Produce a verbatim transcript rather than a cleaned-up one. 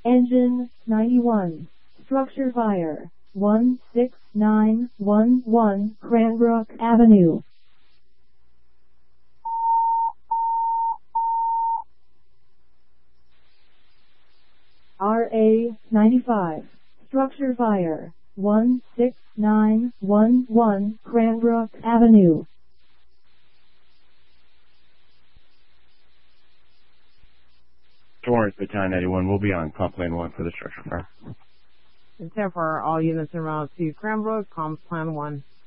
Engine ninety-one. Structure fire. one six nine one one Cranbrook Avenue. R A ninety-five. Structure fire. one six nine one one Cranbrook Avenue. Torrance, Battalion ninety-one, we'll be on comp plan one for the structure fire. And ten for all units en route to Cranbrook, comms plan one.